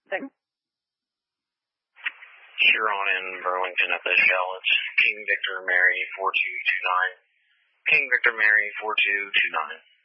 Thing. Huron in Burlington at the Shell. It's King Victor Mary 4229. King Victor Mary 4229.